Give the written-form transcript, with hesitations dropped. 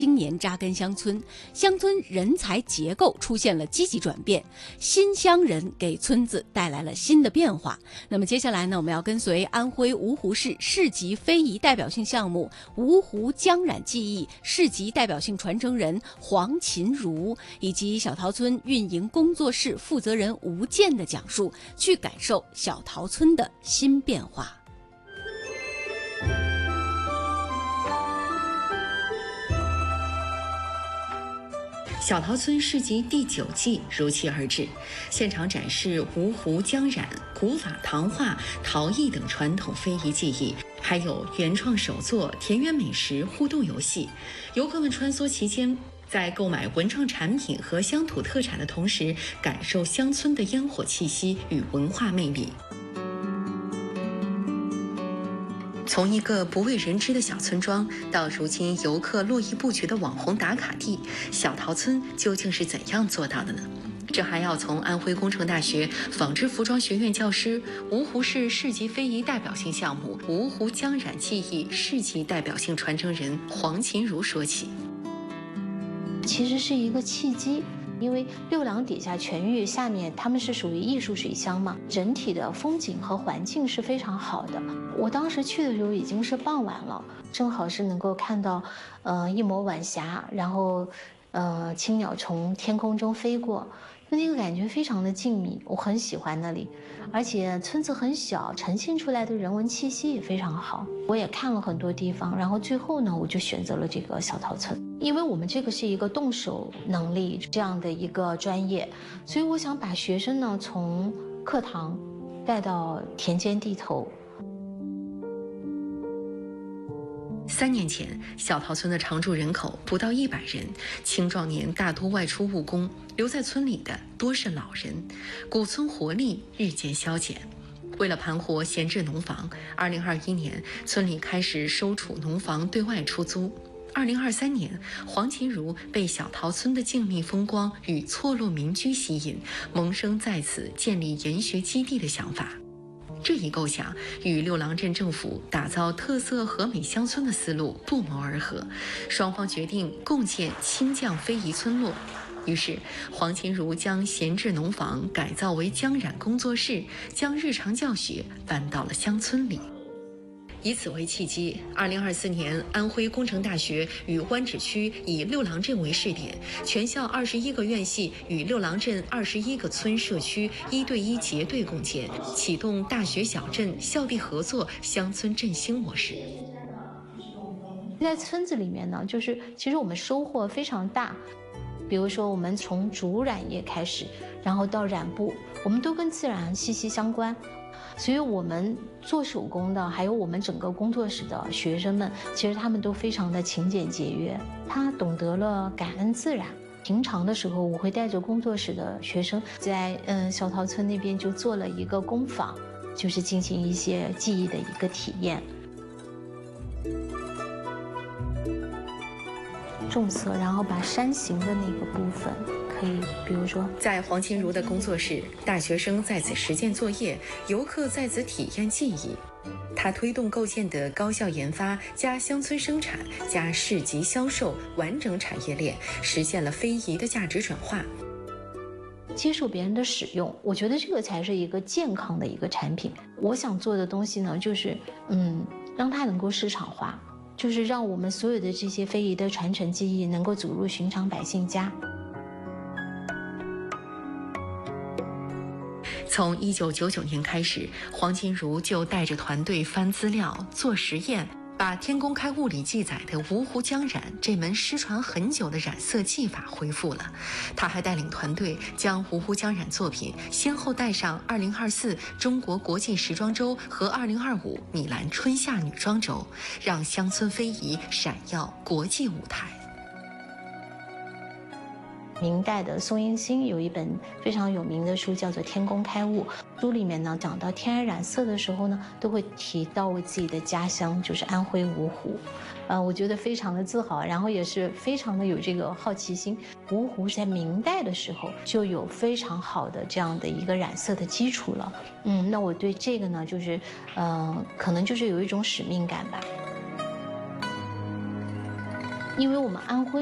青年扎根乡村，乡村人才结构出现了积极转变，新乡人给村子带来了新的变化。那么接下来呢，我们要跟随安徽芜湖市市级非遗代表性项目芜湖江染技艺市级代表性传承人黄琴如以及小桃村运营工作室负责人吴健的讲述，去感受小桃村的新变化。 小桃村市集第9季如期而至，现场展示芜湖江染、古法糖画、陶艺等传统非遗技艺，还有原创手作、田园美食互动游戏。游客们穿梭其间，在购买文创产品和乡土特产的同时，感受乡村的烟火气息与文化魅力。从一个不为人知的小村庄，到如今游客络绎不绝的网红打卡地，小桃村究竟是怎样做到的呢？这还要从安徽工程大学纺织服装学院教师、芜湖市市级非遗代表性项目芜湖江染技艺市级代表性传承人黄琴如说起。 其实是一个契机。因为六廊底下全域下面他们是属于艺术水乡嘛，整体的风景和环境是非常好的。我当时去的时候已经是傍晚了，正好是能够看到一抹晚霞，然后青鸟从天空中飞过，就那个感觉非常的静谧，我很喜欢那里。而且村子很小，呈现出来的人文气息也非常好。我也看了很多地方，然后最后呢，我就选择了这个小桃村，因为我们这个是一个动手能力这样的一个专业，所以我想把学生呢从课堂带到田间地头。 3年前，小桃村的常住人口不到100人，青壮年大多外出务工，留在村里的多是老人，古村活力日渐消减。为了盘活闲置农房，2021年村里开始收储农房对外出租。2023年，黄琴如被小桃村的静谧风光与错落民居吸引，萌生在此建立研学基地的想法。这一构想与六廊镇政府打造特色和美乡村的思路不谋而合，双方决定共建青绛非遗村落。于是，黄琴如将闲置农房改造为江染工作室，将日常教学搬到了乡村里。以此为契机，2024年，安徽工程大学与湾仔区以六廊镇为试点，全校21个院系与六廊镇21个村社区1对1结对共建，启动大学小镇校地合作乡村振兴模式。 在村子里面呢，其实我们收获非常大。比如说，我们从竹染业开始，然后到染布，我们都跟自然息息相关。所以我们做手工的，还有我们整个工作室的学生们，其实他们都非常的勤俭节约，他懂得了感恩自然。平常的时候，我会带着工作室的学生在小桃村那边就做了一个工坊，就是进行一些技艺的一个体验。重色，然后把山形的那个部分可以，比如说在黄琴如的工作室，大学生在此实践作业，游客在此体验技艺。他推动构建的高校研发加乡村生产加市级销售完整产业链，实现了非遗的价值转化。 接受别人的使用，我觉得这个才是一个健康的一个产品。我想做的东西呢，就是让它能够市场化。就是让我们所有的这些非遗的传承技艺能够走入寻常百姓家。 从1999年开始，黄琴如就带着团队翻资料、做实验，把《天工开物》里记载的芜湖江染这门失传很久的染色技法恢复了。他还带领团队将芜湖江染作品先后带上2024中国国际时装周和2025米兰春夏女装周，让乡村非遗闪耀国际舞台。 明代的宋应星有一本非常有名的书，叫做《天工开物》。书里面呢，讲到天然染色的时候呢，都会提到我自己的家乡，就是安徽芜湖。我觉得非常的自豪，然后也是非常的有这个好奇心。芜湖在明代的时候就有非常好的这样的一个染色的基础了。那我对这个呢，就是可能就是有一种使命感吧。 因为我们安徽